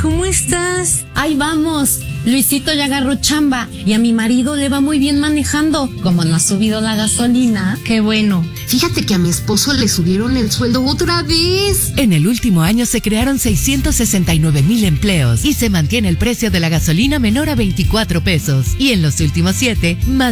¿cómo estás? Ahí vamos. Luisito ya agarró chamba y a mi marido le va muy bien manejando. Como no ha subido la gasolina. Qué bueno. Fíjate que a mi esposo le subieron el sueldo otra vez. En el último año se crearon 669,000 empleos y se mantiene el precio de la gasolina menor a 24 pesos. Y en los últimos 7, más